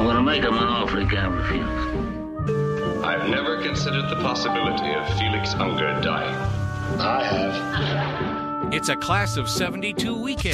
I'm going to make him an offer he can't refuse. I've never considered the possibility of Felix Unger dying. I have. It's a Class of 72 weekend.